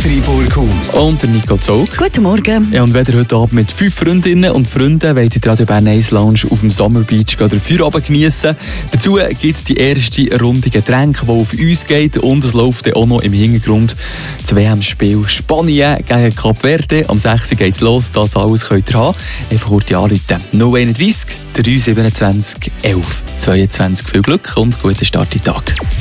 Fribourg-Haus. Und der Nico Zog. Guten Morgen. Ja, und wenn ihr heute Abend mit 5 Freundinnen und Freunden wollt ihr Radio Bern Ice Lounge auf dem Summer Beach den Feierabend geniessen. Dazu gibt es die erste Runde Getränke, die auf uns geht. Und es läuft dann auch noch im Hintergrund das WM-Spiel Spanien gegen Kap Verde. Am 6. geht es los. Das alles könnt ihr haben. Einfach kurz anrufen. 031 327 11 22. Viel Glück und guten Start in den Tag.